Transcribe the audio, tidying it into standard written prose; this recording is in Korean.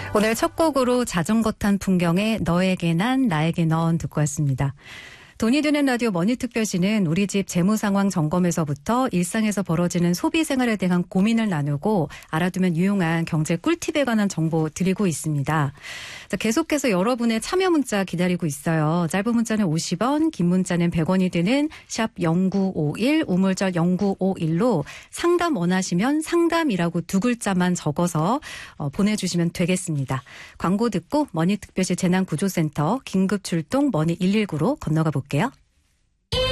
오늘 첫 곡으로 자전거 탄 풍경에 너에게 난 나에게 넌 듣고 왔습니다. 돈이 되는 라디오 머니특별시는 우리 집 재무 상황 점검에서부터 일상에서 벌어지는 소비 생활에 대한 고민을 나누고 알아두면 유용한 경제 꿀팁에 관한 정보 드리고 있습니다. 자, 계속해서 여러분의 참여 문자 기다리고 있어요. 짧은 문자는 50원, 긴 문자는 100원이 드는 샵 0951, 우물절 0951로 상담 원하시면 상담이라고 두 글자만 적어서 보내주시면 되겠습니다. 광고 듣고 머니특별시 재난구조센터 긴급출동 머니 119로 건너가 볼게요.